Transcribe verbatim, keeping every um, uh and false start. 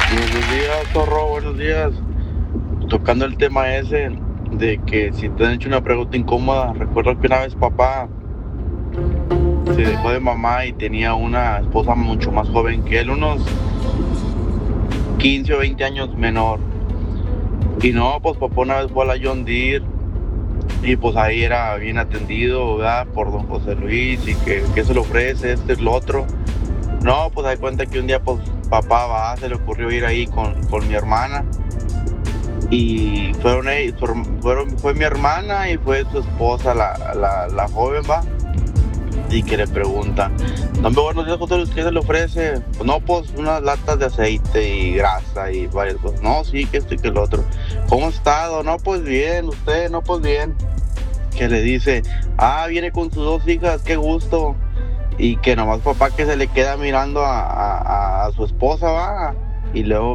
Buenos días, zorro, buenos días. Tocando el tema ese de que si te han hecho una pregunta incómoda, recuerdo que una vez papá se dejó de mamá y tenía una esposa mucho más joven que él, unos quince o veinte años menor. Y no, pues papá una vez fue a la John Deere y pues ahí era bien atendido, ¿verdad? Por don José Luis y que, que se le ofrece, este es lo otro. No, pues hay cuenta que un día pues papá va, se le ocurrió ir ahí con, con mi hermana. Y fueron, ellos- fueron, fue mi hermana y fue su esposa, la, la, la joven, va, y que le pregunta, no, hombre, buenos días, José Luis, ¿qué se le ofrece? Pues no, pues unas latas de aceite y grasa y varias cosas. No, sí, que esto y que lo otro. ¿Cómo ha estado? No, pues bien, usted, no, pues bien. Que le dice, ah, viene con sus dos hijas, qué gusto. Y que nomás papá que se le queda mirando a, a, a su esposa, va, y luego